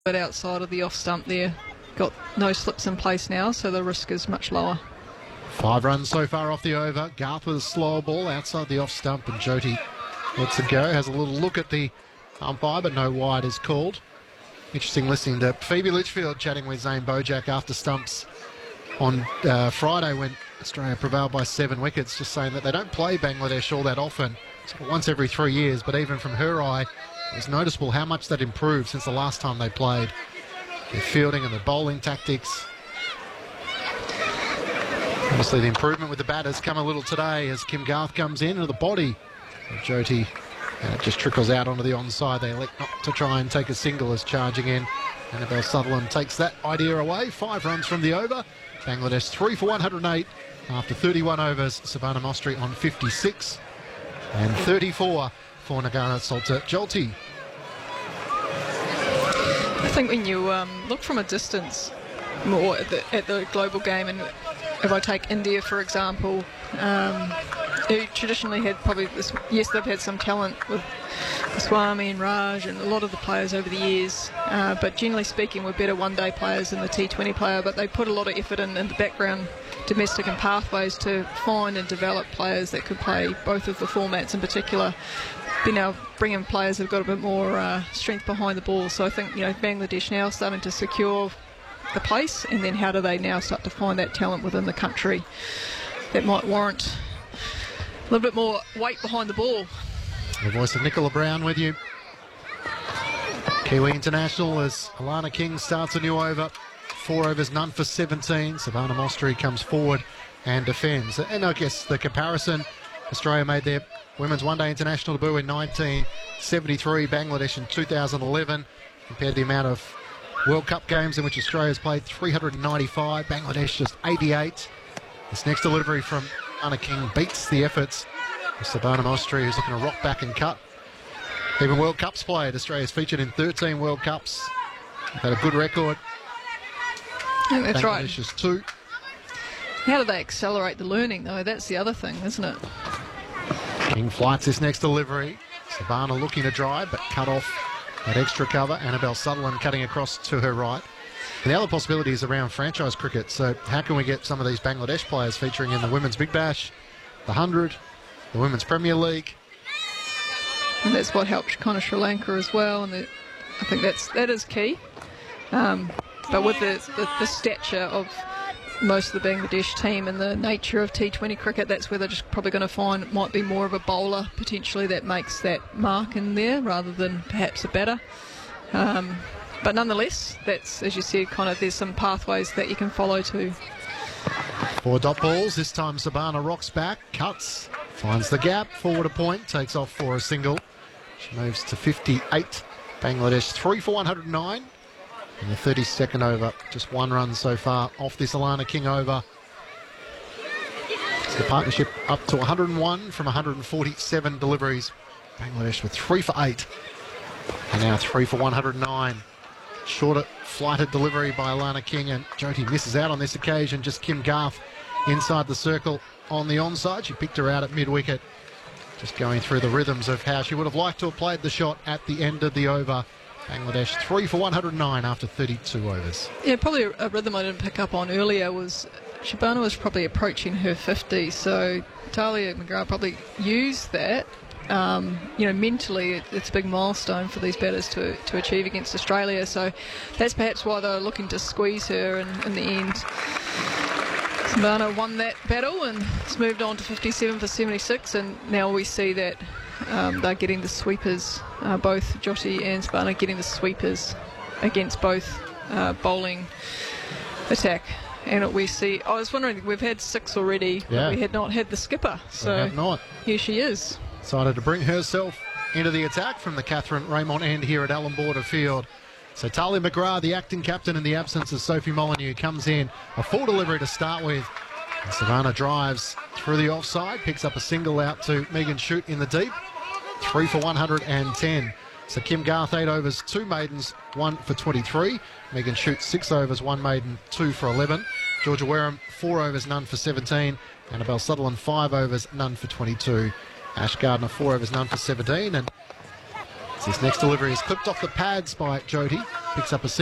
bit outside of the off stump there. Got no slips in place now, so the risk is much lower. 5 runs so far off the over. Garth with a slow ball outside the off stump, and Jyoti lets it go. Has a little look at the umpire, but no wide is called. Interesting listening to Phoebe Litchfield chatting with Zane Bojak after stumps on Friday when Australia prevailed by 7 wickets, just saying that they don't play Bangladesh all that often, sort of once every 3 years, but even from her eye, it was noticeable how much that improved since the last time they played. Their fielding and the bowling tactics. Obviously the improvement with the batters come a little today as Kim Garth comes in, and the body of Jyoti just trickles out onto the onside. They elect not to try and take a single as charging in. Annabelle Sutherland takes that idea away. 5 runs from the over. Bangladesh 3 for 108 after 31 overs. Savannah Mostri on 56 and 34 for Nagana Salter-Jyoti. I think when you look from a distance more at the global game, and if I take India for example, who traditionally had probably this, yes, they've had some talent with Swami and Raj and a lot of the players over the years, but generally speaking we're better one-day players than the T20 player, but they put a lot of effort in the background, domestic and pathways, to find and develop players that could play both of the formats, in particular be now bring in players that have got a bit more strength behind the ball. So I think, you know, Bangladesh now starting to secure the place, and then how do they now start to find that talent within the country that might warrant a little bit more weight behind the ball. The voice of Nicola Brown with you. Kiwi International as Alana King starts a new over. 4 overs, none for 17. Savannah Mostri comes forward and defends. And I guess the comparison, Australia made their women's one-day international debut in 1973, Bangladesh in 2011. Compared the amount of World Cup games in which Australia's played, 395, Bangladesh just 88. This next delivery from Alana King beats the efforts of Savannah Mostri, who's looking to rock back and cut. Even World Cups played. Australia's featured in 13 World Cups. Had a good record. I think that's right. Bangladesh is 2. How do they accelerate the learning, though? That's the other thing, isn't it? King flights this next delivery. Savannah looking to drive, but cut off that extra cover. Annabelle Sutherland cutting across to her right. And the other possibility is around franchise cricket. So how can we get some of these Bangladesh players featuring in the Women's Big Bash, the 100, the Women's Premier League? And that's what helps kind of Sri Lanka as well. And I think that is key. But with the stature of most of the Bangladesh team and the nature of T20 cricket, that's where they're just probably going to find might be more of a bowler potentially that makes that mark in there rather than perhaps a batter. But nonetheless, that's, as you said, kind of there's some pathways that you can follow too. 4 dot balls. This time Savannah rocks back, cuts, finds the gap, forward a point, takes off for a single. She moves to 58. Bangladesh 3 for 109. In the 32nd over, just 1 run so far off this Alana King over. So the partnership up to 101 from 147 deliveries. Bangladesh with 3 for 8. And now 3 for 109. Shorter flighted delivery by Alana King, and Jyoti misses out on this occasion. Just Kim Garth inside the circle on the onside. She picked her out at mid-wicket. Just going through the rhythms of how she would have liked to have played the shot at the end of the over. Bangladesh 3 for 109 after 32 overs. Yeah, probably a rhythm I didn't pick up on earlier was Shabana was probably approaching her 50, so Talia McGrath probably used that. Mentally it's a big milestone for these batters to achieve against Australia, so that's perhaps why they're looking to squeeze her, and in the end Shabana won that battle and it's moved on to 57 for 76, and now we see that they're getting the sweepers, both Jyoti and Shabana getting the sweepers against both bowling attack. And we see, I was wondering, we've had 6 already, but we had not had the skipper, so here she is. Decided to bring herself into the attack from the Catherine Raymond end here at Allan Border Field. So Talia McGrath, the acting captain in the absence of Sophie Molyneux, comes in. A full delivery to start with. And Savannah drives through the offside, picks up a single out to Megan Shute in the deep. 3 for 110. So Kim Garth 8 overs, 2 maidens, 1 for 23. Megan Shute 6 overs, 1 maiden, 2 for 11. Georgia Wareham 4 overs, none for 17. Annabelle Sutherland 5 overs, none for 22. Ash Gardner 4 overs, none for 17. And this next delivery is clipped off the pads by Jyoti. picks up a